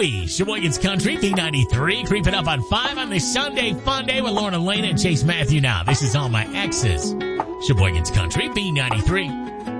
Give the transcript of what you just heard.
Joey. Sheboygan's Country, B93, creeping up on 5 on this Sunday fun day with Lauren Elena and Chase Matthew now. This is All My Exes. Sheboygan's Country, B93.